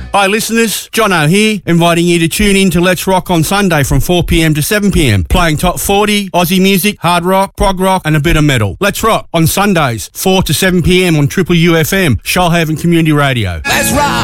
Hi listeners, Jono here, inviting you to tune in to Let's Rock on Sunday from 4pm to 7pm, playing top 40, Aussie music, hard rock, prog rock and a bit of metal. Let's Rock on Sundays, 4 to 7pm on Triple UFM, Shoalhaven Community Radio. Let's rock!